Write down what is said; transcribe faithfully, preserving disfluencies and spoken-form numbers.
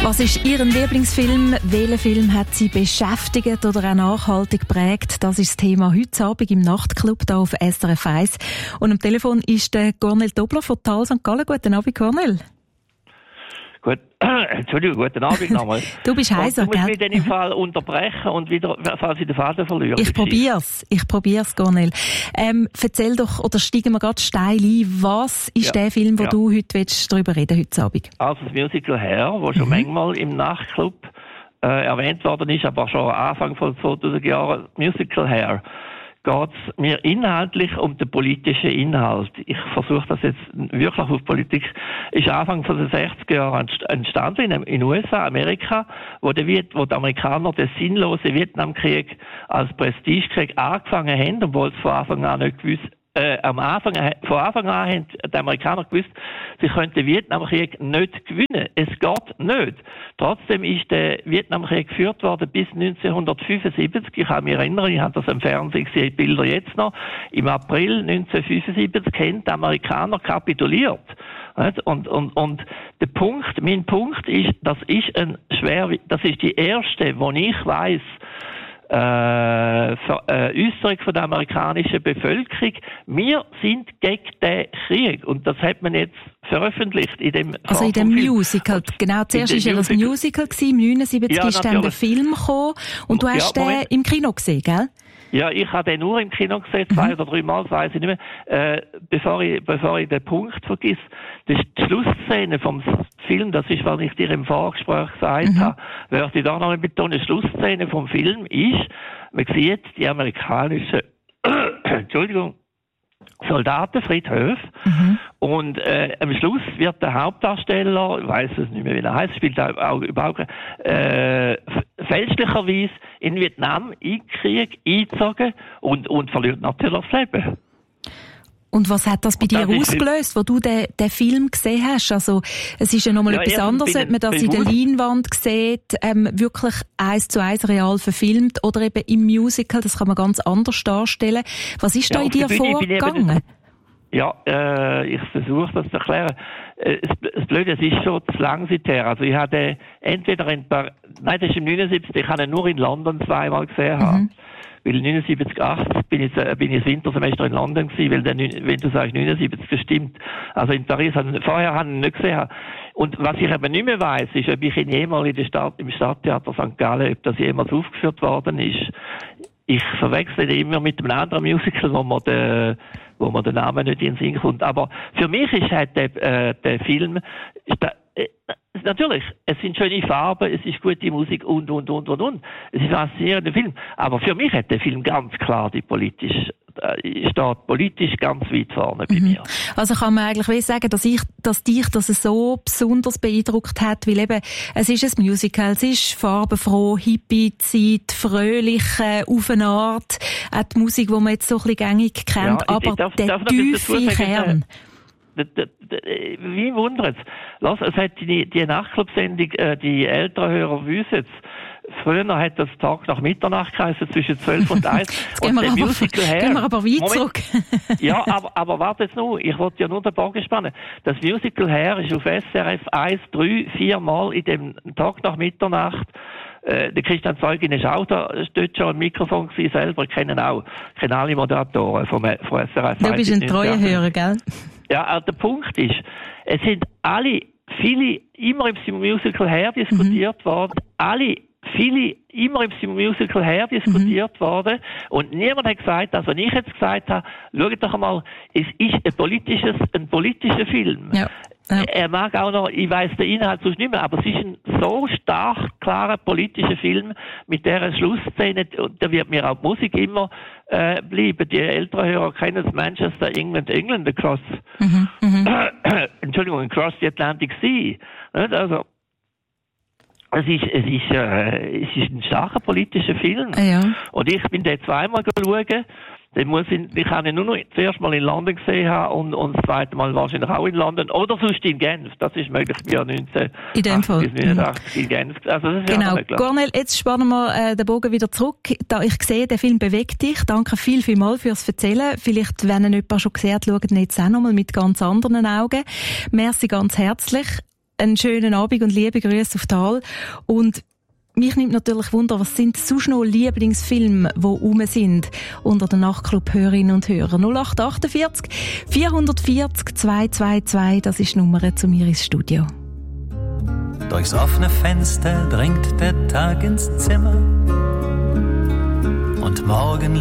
Was ist Ihr Lieblingsfilm? Welcher Film hat Sie beschäftigt oder auch nachhaltig geprägt? Das ist das Thema heute Abend im Nachtclub hier auf S R F eins. Und am Telefon ist der Cornel Dobler von Thal Sankt Gallen. Guten Abend, Cornel. Gut, Entschuldigung, guten Abend nochmal. Du bist heiser, gell? Du musst gell? mich in dem Fall unterbrechen und wieder, falls ich den Faden verliere. Ich probier's, ich probier's, Cornel. Ähm, erzähl doch, oder steigen wir gerade steil ein, was ist ja. der Film, wo ja. du heute willst, darüber reden heute Abend? Also das Musical Hair, das schon Mhm. manchmal im Nachtclub äh, erwähnt worden ist, aber schon Anfang von zweitausend Jahren, Musical Hair, geht es mir inhaltlich um den politischen Inhalt. Ich versuche das jetzt wirklich auf Politik. Ist Anfang von den sechziger Jahren entstanden in den U S A, Amerika, wo die, Viet, wo die Amerikaner den sinnlosen Vietnamkrieg als Prestigekrieg angefangen haben, obwohl es von Anfang an nicht gewusst Äh, am Anfang, von Anfang an haben die Amerikaner gewusst, sie könnten den Vietnamkrieg nicht gewinnen. Es geht nicht. Trotzdem ist der Vietnamkrieg geführt worden bis neunzehnhundertfünfundsiebzig. Ich kann mich erinnern, ich habe das im Fernsehen gesehen, die Bilder jetzt noch. Im April neunzehnhundertfünfundsiebzig haben die Amerikaner kapituliert. Und, und, und der Punkt, mein Punkt ist, das ist ein schwer, das ist die erste, wo ich weiss, Äh, für, äh, Äußerung von der amerikanischen Bevölkerung. Wir sind gegen den Krieg. Und das hat man jetzt veröffentlicht in dem Also in dem Musical. Und genau, zuerst war ja das Musical gewesen, im neunundsiebzig ja, ist dann der Film gekommen. Und du hast ja, den im Kino gesehen, gell? Ja, ich habe den nur im Kino gesehen, zwei mhm. oder drei Mal, weiß ich nicht mehr. Äh, bevor ich, bevor ich den Punkt vergiss, das ist die Schlussszene vom Film, das ist, was ich dir im Vorgespräch gesagt mhm. habe, werde ich da noch mal betonen, die Schlussszene vom Film ist, man sieht die amerikanischen, Entschuldigung, Soldatenfriedhof mhm. und äh, am Schluss wird der Hauptdarsteller, ich weiss es nicht mehr, wie er heißt, spielt auch überhaupt äh, fälschlicherweise in Vietnam in Krieg eingezogen und, und verliert natürlich das Leben. Und was hat das bei dir das ausgelöst, wo du den, den Film gesehen hast? Also, es ist ja nochmal ja, etwas anderes, ob man das in der Leinwand sieht, ähm, wirklich eins zu eins real verfilmt oder eben im Musical, das kann man ganz anders darstellen. Was ist ja, da in dir vorgegangen? Ja, äh, ich versuche das zu erklären. Äh, das Blöde, es ist schon zu lang seither. Also ich hatte entweder in Par- nein, das ist im neunundsiebzig, ich habe ihn nur in London zweimal gesehen mhm. haben. Weil neunundsiebzig, achtzig bin ich, bin ich das Wintersemester in London gewesen, weil der, wenn du sagst neunundsiebzig, das stimmt. Also in Paris, also vorher habe ich ihn nicht gesehen. Und was ich aber nicht mehr weiss, ist, ob ich ihn jemals in der Stadt, im Stadttheater Sankt Gallen, ob das jemals aufgeführt worden ist. Ich verwechsel ihn immer mit einem anderen Musical, wo man den, wo man den Namen nicht in den Sinn kommt. Aber für mich ist halt der, äh, der Film, ist der, äh, natürlich, es sind schöne Farben, es ist gute Musik und, und, und, und, und. Es ist ein faszinierender Film. Aber für mich hat der Film ganz klar die politisch, äh, steht politisch ganz weit vorne bei mhm. mir. Also kann man eigentlich sagen, dass ich, dass dich das so besonders beeindruckt hat, weil eben, es ist ein Musical, es ist farbenfroh, Hippie-Zeit, fröhlich, äh, auf eine Art, auch die Musik, die man jetzt so ein bisschen gängig kennt, ja, aber darf, der darf tiefe Kern. Wie wundert es? Lass, es hat die, die Nachtclub-Sendung, äh, die älteren Hörer wissen es. Früher hat das Tag nach Mitternacht geheißen, zwischen zwölf und eins. Jetzt gehen, wir aber, Musical her, gehen wir aber weit zurück. Ja, aber, aber warte jetzt noch, ich wollte ja nur den Bogen spannen. Das Musical her ist auf S R F eins, drei, vier Mal in dem Tag nach Mitternacht. Äh, der Christian Zeugin ist auch da, dort schon ein Mikrofon gewesen, selber, kennen auch, kennen alle Moderatoren vom, vom S R F eins. Du bist ein treuer Hörer, gell? Ja, der Punkt ist, es sind alle, viele, immer im Musical her diskutiert mhm. worden, alle, viele, immer im Musical her diskutiert mhm. worden und niemand hat gesagt, also wenn ich jetzt gesagt habe, schaut doch einmal, es ist ein politisches, ein politischer Film. Ja. Ja. Er mag auch noch, ich weiss den Inhalt sonst nicht mehr, aber es ist ein so stark, klarer politischer Film mit dieser Schlussszene, und da wird mir auch die Musik immer äh, bleiben. Die älteren Hörer kennen das Manchester, England, England, across, mhm, äh, Entschuldigung, across the Atlantic Sea. Nicht? Also, es ist, es ist, äh, es ist ein starker politischer Film. Ja. Und ich bin den zweimal schauen. Den muss ich, ich kann ihn nur noch zuerst mal in London gesehen haben und, und das zweite Mal wahrscheinlich auch in London oder sonst in Genf. Das ist möglich im Jahr neunzehnhundertachtzig bis neunundachtzig in Genf. Also das ist genau. Ja Cornel, jetzt spannen wir äh, den Bogen wieder zurück. Da ich sehe, der Film bewegt dich. Danke viel, viel mal fürs Erzählen. Vielleicht, wenn ihn jemand schon gesehen hat, schaut ihn jetzt auch nochmal mit ganz anderen Augen. Merci ganz herzlich. einen schönen Abend und liebe Grüße auf Tal. Und mich nimmt natürlich Wunder, was sind sonst noch Lieblingsfilme, die rum sind unter den Nachtclub-Hörerinnen und Hörern? null acht achtundvierzig vierhundertvierzig zweihundertzweiundzwanzig, das ist die Nummer zu mir ins Studio. Durchs offene Fenster dringt der Tag ins Zimmer und morgen